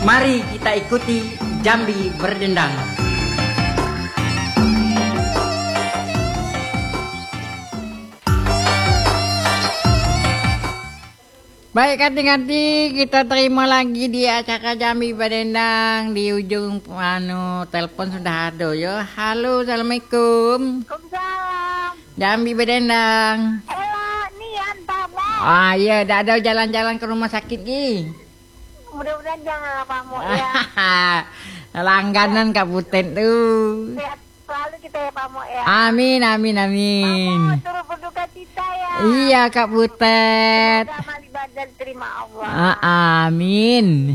Mari kita ikuti Jambi Berdendang. Baik kanti-kanti, kita terima lagi di acara Jambi Berdendang. Di ujung telepon sudah ada ya. Halo, assalamualaikum. Waalaikumsalam. Jambi Berdendang. Nian Pamo. Ah iya, dah ada jalan-jalan ke rumah sakit Gi. Mudah-mudahan janganlah Pamo ya. Langganan Kabupaten tuh. Sehat selalu kita ya Pamo ya. Amin, amin, amin. Pamo turut berduka cita ya. Iya Kak Butet. Semoga amal ibadah diterima Allah. Amin.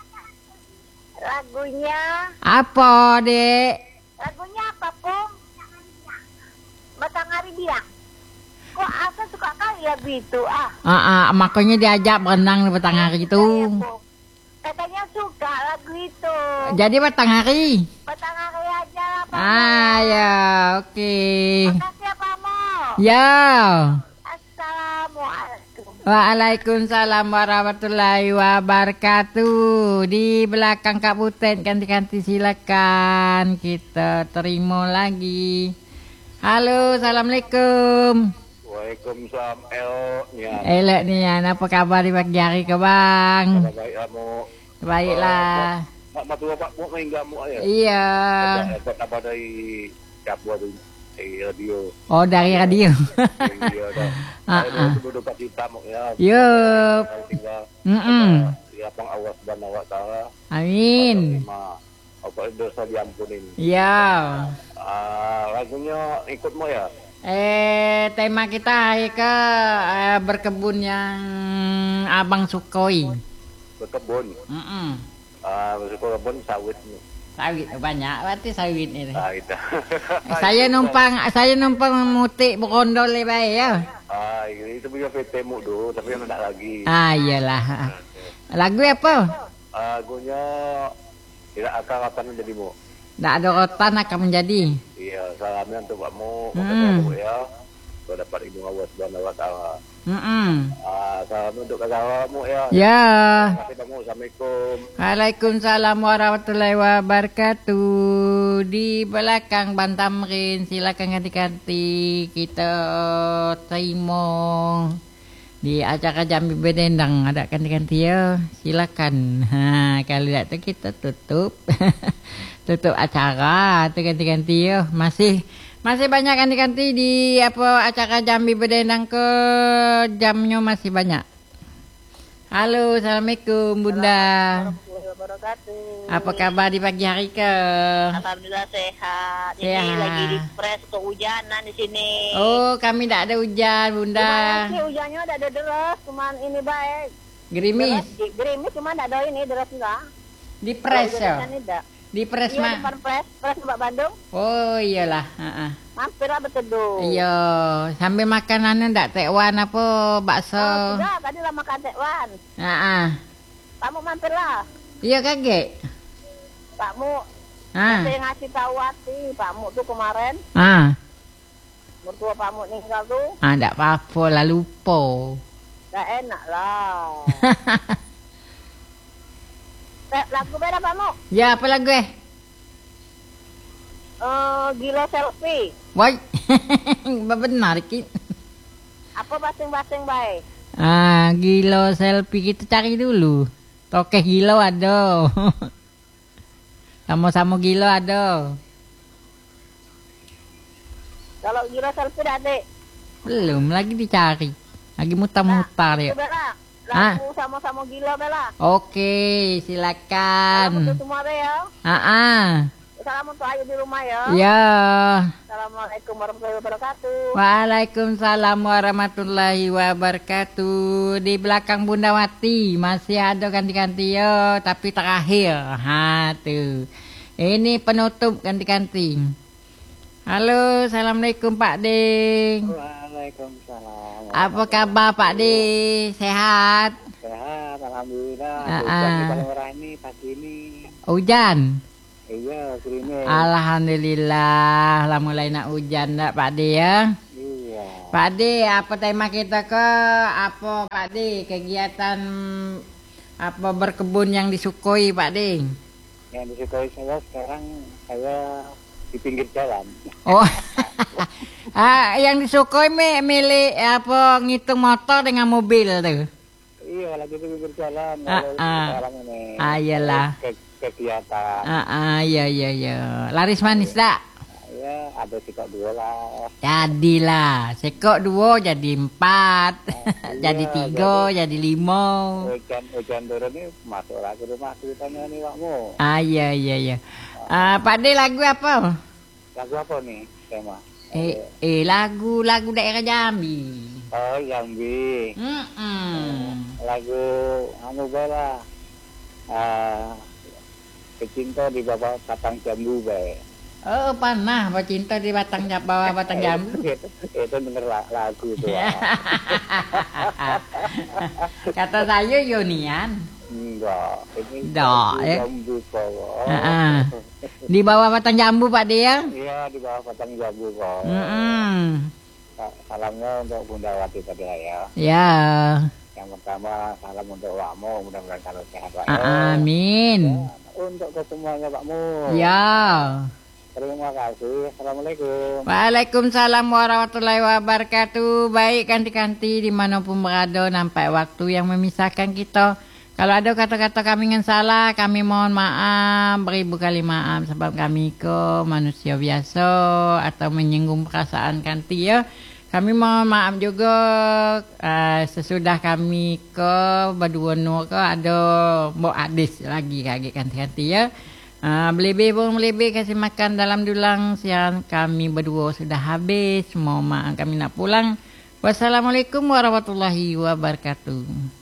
Lagunya Apa dek? Lagunya apa Pung? Matahari bilang. Kok Asa suka kali lagu itu Makanya diajak berenang di petang hari itu. Ya, Pung. Katanya suka lagu itu. Jadi petang hari. Matahari aja lah Pamo. Ya, oke. Makasih ya Pamo. Ya. Assalamualaikum. Waalaikumsalam warahmatullahi wabarakatuh. Di belakang Kak Butet ganti-ganti silakan kita terima lagi. Halo, assalamualaikum. Waalaikumsalam Elok Nian, apa kabar di pagi hari ke bang? Baik kamu. Baiklah. Mak matua Pak Mu main gamu ya. Iya. Dapat apa dari Capua dari radio. Oh dari radio. Iya dah. Saya duduk kat kita mu ya. Yup. Ya pang awas subhanahu wa taala. Amin. Apa dosa diampunin. Iya. Lagunya ikutmu ya. Tema kita hari ke berkebun yang Abang Sukoi. Berkebun. Berkebun sawit. Sawit banyak, berarti sawit ini. Sawit. Saya numpang mutik berondol baik ya. Itu punya PT mu dulu, tapi yang tidak lagi. Iyalah. Lagu apa? Lagunya tidak akan menjadi mu. Tidak ada rotan akan menjadi. Iya, salamnya untuk kamu, kamu ya. Kau dapat hidung Allah subhanahu wa ta'ala. Salam untuk kamu ya. Ya. Terima kasih kamu. Assalamualaikum. Waalaikumsalam warahmatullahi wabarakatuh. Di belakang Bantamrin, silakan ganti-ganti kita terima di acara Jambi Berdendang. Ada ganti-ganti ya, silakan. Kalau tidak tu kita tutup. Tutup acara tu ganti-ganti ya. Masih banyak ganti-ganti di acara Jambi Berdendang ke jamnya masih banyak. Halo, assalamualaikum Bunda. Apa kabar di pagi hari ke? Alhamdulillah sehat. Ini lagi di pres kehujanan di sini. Oh, kami tidak ada hujan Bunda. Hujannya udah ada deras, cuman ini baik. Gerimis. Gerimis cuman tidak ada ini deras enggak. Di pres ya. Di pres mah. Iya, pres Mbak Bandung. Oh iyalah. Mampir lah berteduh. Iya, sambil makanan ndak tekwan apa bakso. Sudah, tadi lah makan tekwan. Kamu mampir lah. Iya kaget. Pakmu. Saya ngasih tahu hati Pakmu tuh kemarin. Mertua Pakmu meninggal tuh. Ndak apa-apa lah lupa. Nggak enak lah. Lagu beda Pakmu? Ya apa lagu Gila selfie. Woi, benar ki. Apa basing-basing baik? Gila selfie kita cari dulu. Tokeh gila ada. Sama-sama gila ada. Kalau gila selfie ada? Belum, lagi dicari. Lagi mutar-mutar ya. Lagu sama-sama gila bela. Oke, silakan. Salam untuk semua ya. Salam untuk Ayu di rumah ya. Ya. Assalamualaikum warahmatullahi wabarakatuh. Waalaikumsalam warahmatullahi wabarakatuh. Di belakang Bunda Wati masih ada ganti-ganti ya, tapi terakhir. Tuh. Ini penutup ganti-ganti. Halo, assalamualaikum Pak Ding. Waalaikumsalam. Apa kabar Pak Ding? Sehat? Sehat, alhamdulillah. Hujan di Palmerah ini pagi ini. Hujan? Iya, gerimis. Alhamdulillah, lah mulai nak hujan dah Pak De ya. Iya. Pak De, apa tema kita ke apa Pak De? Kegiatan Apa berkebun yang disukoi Pak De? Yang disukoi saya sekarang saya di pinggir jalan. Oh. Yang disukoi milih apa ngitung motor dengan mobil tuh. Iya, lagi di pinggir jalan. Sekarang ini. Iyalah. Kegiatan. Iya. Laris manis tak? Ya, ada sekok 2 lah. Jadilah, sekok 2 jadi 4, jadi 3, jadi 5. Hujan turun ini masuk lagi rumah ceritanya nih Pakmu. Iya. Pak De lagu apa? Lagu apa nih tema? Lagu daerah Jambi. Oh, Jambi. Lagu anu bala. Kecinta di bawah batang jambu bae. Oh, panah cinta di bawah batang jambu. Itu bener lagu tuh. Kata saya Yonian. Enggak, ini jambu bawah. Di bawah batang jambu Pak De ya? Iya, di bawah batang jambu kok. Salamnya untuk Bunda Wati tadi ya. Ya. Yang pertama salam untuk Pakmu, mudah-mudahan kalau sehat Pak. Amin. Ya, untuk kesemuanya Pakmu. Ya. Terima kasih. Assalamualaikum. Waalaikumsalam warahmatullahi wabarakatuh. Baik kanti-kanti dimanapun berada, nampak waktu yang memisahkan kita. Kalau ada kata-kata kami yang salah, kami mohon maaf, beribu kali maaf sebab kami ke manusia biasa atau menyinggung perasaan kanti ya. Kami mohon maaf juga sesudah kami ke berdua nur ke ada Mbok Adis lagi kaget kanti-kanti ya. Melebih kasih makan dalam dulang siang kami berdua sudah habis. Mohon maaf kami nak pulang. Wassalamualaikum warahmatullahi wabarakatuh.